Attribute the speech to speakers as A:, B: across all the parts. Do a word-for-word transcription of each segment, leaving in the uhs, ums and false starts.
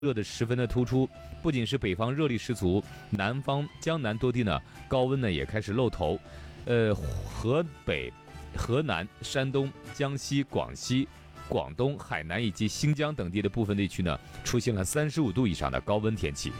A: 热的十分的突出，不仅是北方热力十足，南方江南多地呢高温呢也开始露头。呃，河北、河南、山东、江西、广西、广东、海南以及新疆等地的部分地区呢，出现了三十五度以上的高温天气。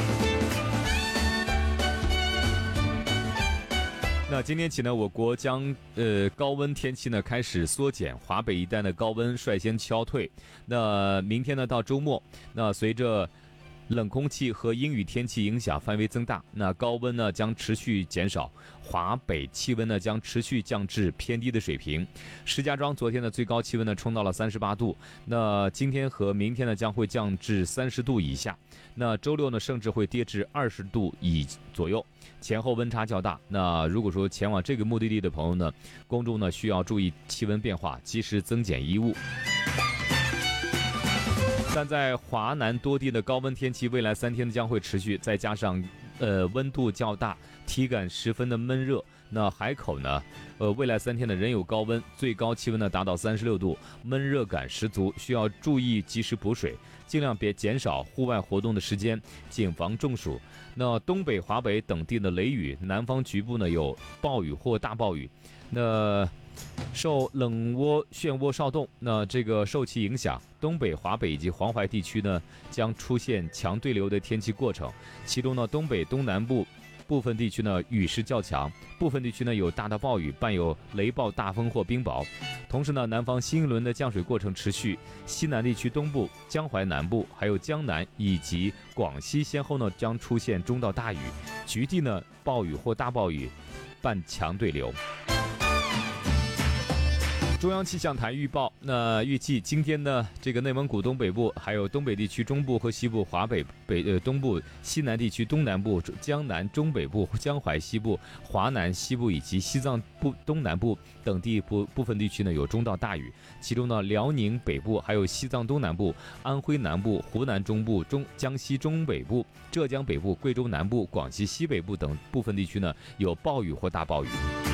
A: 那今天起呢，我国将呃高温天气呢开始缩减，华北一带的高温率先消退。那明天呢到周末，那随着冷空气和阴雨天气影响范围增大，那高温呢将持续减少，华北气温呢将持续降至偏低的水平。石家庄昨天的最高气温呢冲到了三十八度，那今天和明天呢将会降至三十度以下，那周六呢甚至会跌至二十度以左右，前后温差较大。那如果说前往这个目的地的朋友呢，公众呢需要注意气温变化，及时增减衣物。但在华南多地的高温天气未来三天将会持续，再加上呃温度较大，体感十分的闷热。那海口呢，呃未来三天呢仍有高温，最高气温呢达到三十六度，闷热感十足，需要注意及时补水，尽量别减少户外活动的时间，谨防中暑。那东北、华北等地的雷雨，南方局部呢有暴雨或大暴雨。那受冷涡漩涡扰动，那这个受其影响，东北、华北以及黄淮地区呢将出现强对流的天气过程，其中呢东北、东南部部分地区呢雨势较强，部分地区呢有大的暴雨，伴有雷暴、大风或冰雹。同时呢，南方新一轮的降水过程持续，西南地区东部、江淮南部还有江南以及广西先后呢将出现中到大雨，局地呢暴雨或大暴雨，伴强对流。中央气象台预报，那预计今天呢，这个内蒙古东北部、还有东北地区中部和西部、华北北呃东部、西南地区东南部、江南中北部、江淮西部、华南西部以及西藏部东南部等地部部分地区呢有中到大雨，其中呢辽宁北部、还有西藏东南部、安徽南部、湖南中部、中江西中北部、浙江北部、贵州南部、广西西北部等部分地区呢有暴雨或大暴雨。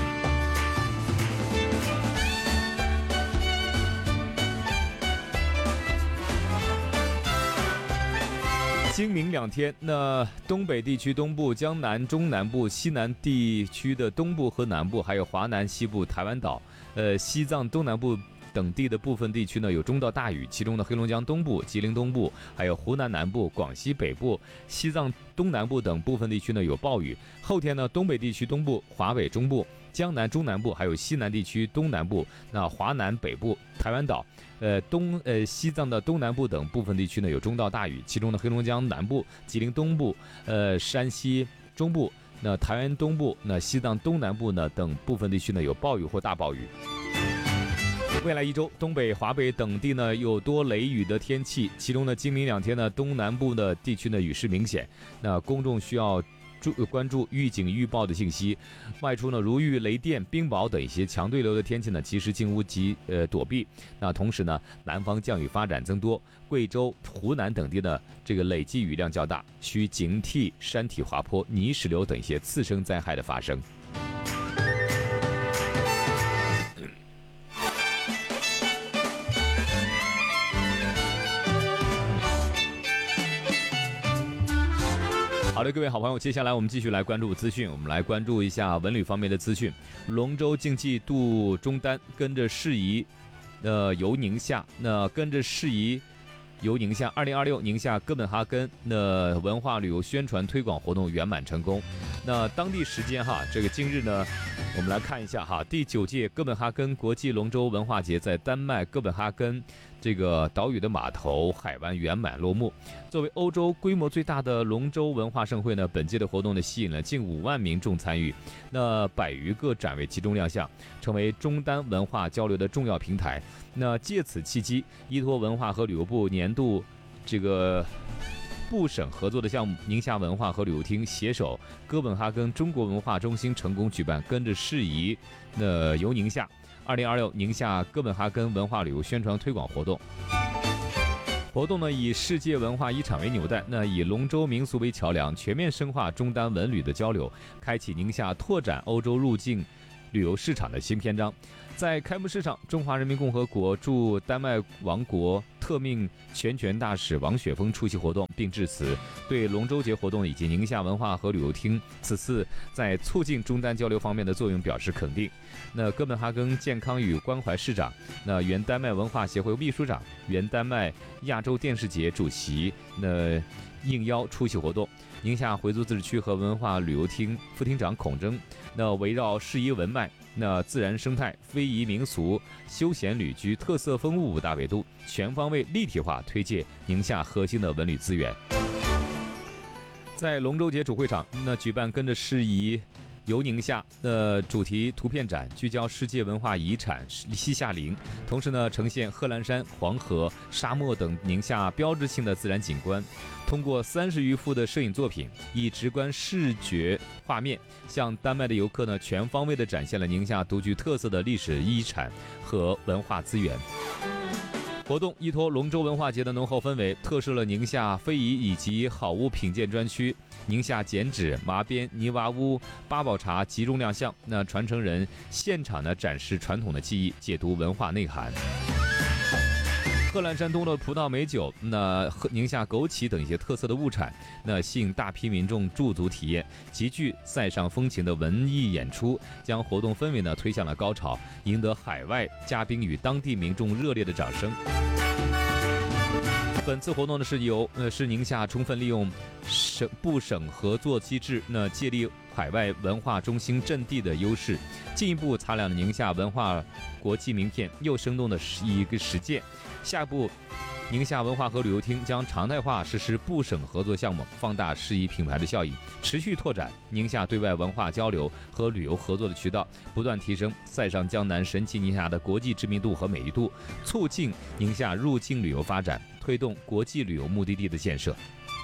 A: 今明两天，那东北地区东部、江南中南部、西南地区的东部和南部，还有华南西部、台湾岛、呃西藏东南部等地的部分地区呢有中到大雨，其中的黑龙江东部、吉林东部，还有湖南南部、广西北部、西藏东南部等部分地区呢有暴雨。后天呢，东北地区东部、华北中部、江南中南部，还有西南地区东南部、那华南北部、台湾岛、呃东呃西藏的东南部等部分地区呢有中到大雨，其中的黑龙江南部、吉林东部、呃山西中部、那台湾东部、那西藏东南部呢等部分地区呢有暴雨或大暴雨。未来一周，东北、华北等地呢有多雷雨的天气，其中呢今明两天呢东南部的地区呢雨势明显，那公众需要注关注预警预报的信息，外出呢如遇雷电、冰雹等一些强对流的天气呢，及时进屋及呃躲避。那同时呢，南方降雨发展增多，贵州、湖南等地呢这个累计雨量较大，需警惕山体滑坡、泥石流等一些次生灾害的发生。好的，各位好朋友，接下来我们继续来关注资讯，我们来关注一下文旅方面的资讯。龙舟竞技渡中丹，跟着适宜，呃，游宁夏，那跟着适宜游宁夏，二零二六宁夏哥本哈根那文化旅游宣传推广活动圆满成功。那当地时间哈，这个今日呢，我们来看一下哈，第九届哥本哈根国际龙舟文化节在丹麦哥本哈根这个岛屿的码头海湾圆满落幕。作为欧洲规模最大的龙舟文化盛会呢，本届的活动呢吸引了近五万民众参与，那百余个展位集中亮相，成为中丹文化交流的重要平台。那借此契机，依托文化和旅游部年度这个部省合作的项目，宁夏文化和旅游厅携手哥本哈根中国文化中心成功举办跟着适宜那游宁夏二零二六宁夏哥本哈根文化旅游宣传推广活动。活动呢以世界文化遗产为纽带，那以龙舟民俗为桥梁，全面深化中丹文旅的交流，开启宁夏拓展欧洲入境旅游市场的新篇章。在开幕式上，中华人民共和国驻丹麦王国特特命全权大使王雪峰出席活动，并致辞，对龙舟节活动以及宁夏文化和旅游厅此次在促进中丹交流方面的作用表示肯定。那哥本哈根健康与关怀市长，那原丹麦文化协会秘书长，原丹麦亚洲电视节主席，那应邀出席活动。宁夏回族自治区和文化旅游厅副厅长孔征，那围绕适宜文脉、那自然生态、非遗民俗、休闲旅居、特色风物五大维度，全方位立体化推介宁夏核心的文旅资源。在龙舟节主会场，那举办跟着适宜游宁夏的主题图片展，聚焦世界文化遗产西夏陵，同时呢呈现贺兰山、黄河、沙漠等宁夏标志性的自然景观。通过三十余幅的摄影作品，以直观视觉画面，向丹麦的游客呢全方位地展现了宁夏独具特色的历史遗产和文化资源。活动依托龙舟文化节的浓厚氛围，特设了宁夏非遗以及好物品鉴专区，宁夏剪纸、麻边、泥娃屋、八宝茶集中亮相。那传承人现场呢展示传统的技艺，解读文化内涵。贺兰山东的葡萄美酒，那宁夏枸杞等一些特色的物产，那吸引大批民众驻足体验，极具塞上风情的文艺演出，将活动氛围呢推向了高潮，赢得海外嘉宾与当地民众热烈的掌声。本次活动呢是由呃是宁夏充分利用省部省合作机制，那借力海外文化中心阵地的优势，进一步擦亮了宁夏文化国际名片又生动的一个实践。下一步，宁夏文化和旅游厅将常态化实施部省合作项目，放大适宜品牌的效应，持续拓展宁夏对外文化交流和旅游合作的渠道，不断提升塞上江南神奇宁夏的国际知名度和美誉度，促进宁夏入境旅游发展，推动国际旅游目的地的建设。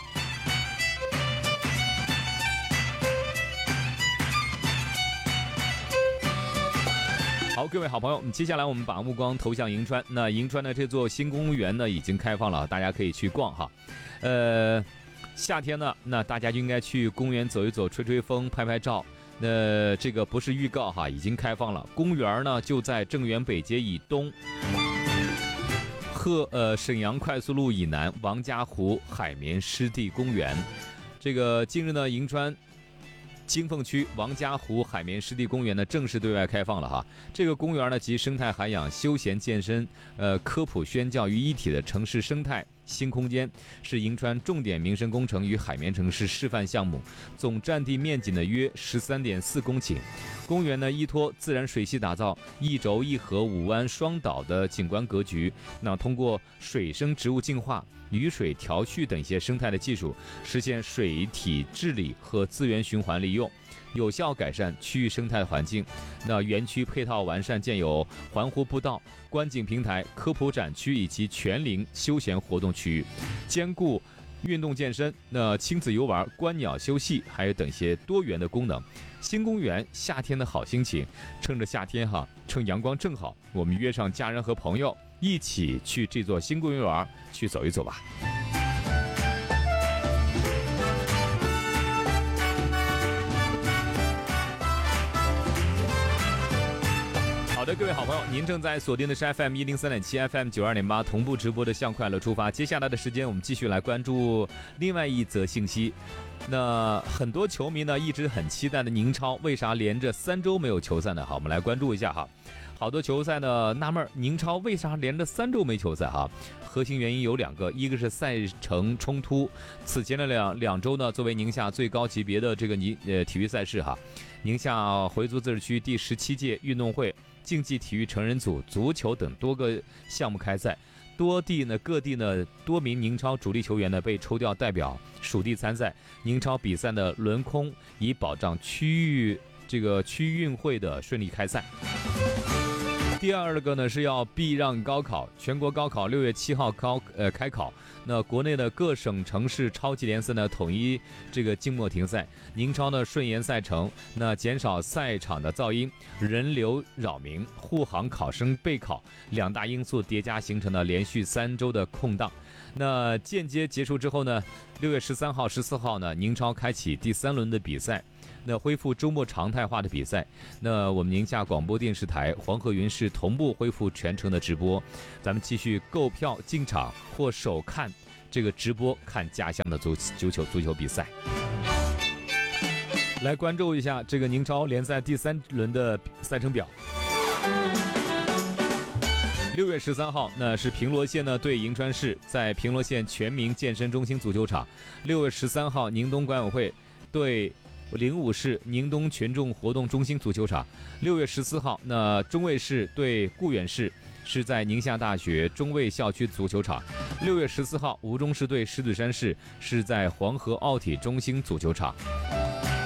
A: 好，各位好朋友，接下来我们把目光投向银川。那银川的这座新公园呢，已经开放了，大家可以去逛哈。呃，夏天呢，那大家就应该去公园走一走，吹吹风，拍拍照。那这个不是预告哈，已经开放了。公园呢就在正源北街以东，鹤呃沈阳快速路以南，王家湖海绵湿地公园。这个近日呢，银川金凤区王家湖海绵湿地公园呢正式对外开放了哈。这个公园呢集生态涵养、休闲健身、呃科普宣教于一体的城市生态新空间，是银川重点民生工程与海绵城市示范项目，总占地面积呢约十三点四公顷。公园呢依托自然水系打造一轴一河五湾双岛的景观格局，那通过水生植物净化、雨水调蓄等一些生态的技术，实现水体治理和资源循环利用，有效改善区域生态环境。那园区配套完善，建有环湖步道、观景平台、科普展区以及全龄休闲活动区域，兼顾运动健身、那亲子游玩、观鸟休憩，还有等些多元的功能。新公园夏天的好心情，趁着夏天哈，趁阳光正好，我们约上家人和朋友一起去这座新公园去走一走吧。好的，各位好朋友，您正在锁定的是 F M 一零三点七 F M 九二点八同步直播的向快乐出发。接下来的时间，我们继续来关注另外一则信息。那很多球迷呢一直很期待的宁超，为啥连着三周没有球赛呢？好，我们来关注一下哈。好多球赛呢纳闷宁超为啥连着三周没球赛哈？核心原因有两个，一个是赛程冲突，此前的两两周呢，作为宁夏最高级别的这个宁呃体育赛事哈，宁夏回族自治区第十七届运动会竞技体育成人组、足球等多个项目开赛，多地呢各地呢多名宁超主力球员呢被抽调代表属地参赛，宁超比赛的轮空，以保障区域这个区运会的顺利开赛。第二个呢是要避让高考，全国高考六月七号高呃开考，那国内的各省城市超级联赛呢统一这个静默停赛，宁超呢顺延赛程，那减少赛场的噪音、人流扰民、护航考生备考两大因素叠加形成了连续三周的空档。那间接结束之后呢，六月十三号、十四号呢，宁超开启第三轮的比赛。 那恢复周末常态化的比赛。那我们宁夏广播电视台、黄河云视同步恢复全程的直播，咱们继续购票进场或首看这个直播看家乡的足足球足球比赛。来关注一下这个宁超联赛第三轮的赛程表。六月十三号，那是平罗县呢对银川市，在平罗县全民健身中心足球场。六月十三号，宁东管委会对灵武市宁东群众活动中心足球场。六月十四号，那中卫市对固远市，是在宁夏大学中卫校区足球场。六月十四号，吴忠市对狮子山市，是在黄河奥体中心足球场。